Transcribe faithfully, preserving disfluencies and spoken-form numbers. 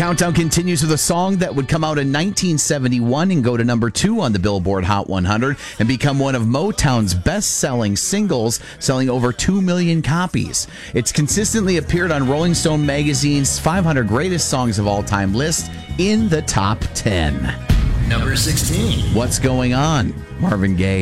countdown continues with a song that would come out in nineteen seventy-one and go to number two on the Billboard Hot one hundred and become one of Motown's best-selling singles, selling over two million copies. It's consistently appeared on Rolling Stone magazine's five hundred Greatest Songs of All Time list in the top ten. Number sixteen. What's Going On? Marvin Gaye.